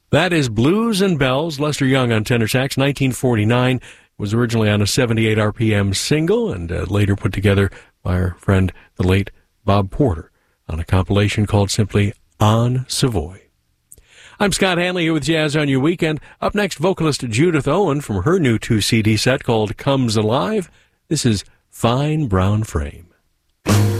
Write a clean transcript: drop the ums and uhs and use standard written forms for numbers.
That is Blues and Bells, Lester Young on tenor sax, 1949. Was originally on a 78 RPM single and later put together by our friend, the late Bob Porter, on a compilation called simply On Savoy. I'm Scott Hanley here with Jazz on Your Weekend. Up next, vocalist Judith Owen from her new 2-CD set called Comes Alive. This is Fine Brown Frame.